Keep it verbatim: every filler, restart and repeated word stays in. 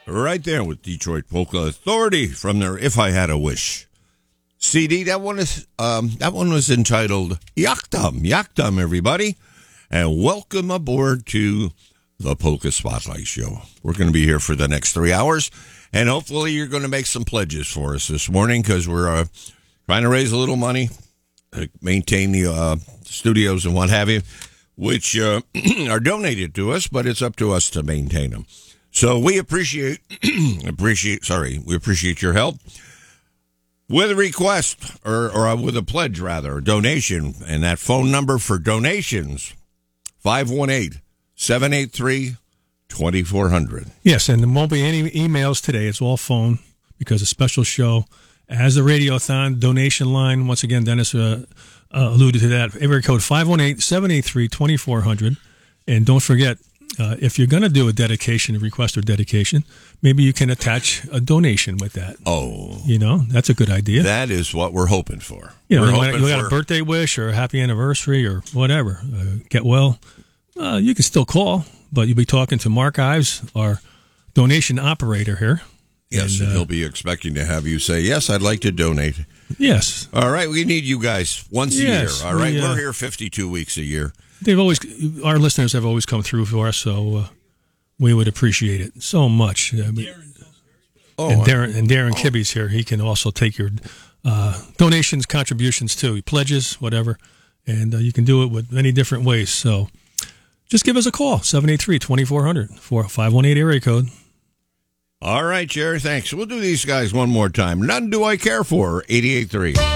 right there with Detroit Polka Authority from their If I Had a Wish C D. That one is um, that one was entitled Yakdam. Yakdam, everybody. And welcome aboard to the Polka Spotlight Show. We're going to be here for the next three hours, and hopefully you're going to make some pledges for us this morning because we're uh, trying to raise a little money, to maintain the uh, studios and what have you, which uh, are donated to us, but it's up to us to maintain them. So we appreciate, appreciate, sorry, we appreciate your help with a request, or, or with a pledge, rather, a donation, and that phone number for donations, five one eight, seven eight three, two four zero zero. Yes, and there won't be any emails today. It's all phone because a special show as the Radiothon donation line. Once again, Dennis uh, uh, alluded to that. Area code five one eight, seven eight three, two four zero zero. And don't forget, uh, if you're going to do a dedication, a request or dedication, maybe you can attach a donation with that. Oh. You know, that's a good idea. That is what we're hoping for. You know, we're you, hoping got for... a birthday wish or a happy anniversary or whatever. Uh, get well. Uh, you can still call, but you'll be talking to Mark Ives, our donation operator here. Yes, and, and he'll uh, be expecting to have you say, yes, I'd like to donate. Yes. All right, we need you guys once yes, a year. All right, we, uh, we're here fifty-two weeks a year. They've always, our listeners have always come through for us, so uh, we would appreciate it so much. I mean, oh, and Darren, and Darren oh. Kibbe's here. He can also take your uh, donations, contributions too, pledges, whatever, and uh, you can do it with many different ways. So just give us a call, seven eight three, two four zero zero, for five one eight area code. All right, Jerry, thanks. We'll do these guys one more time. None Do I Care For, eighty-eight point three.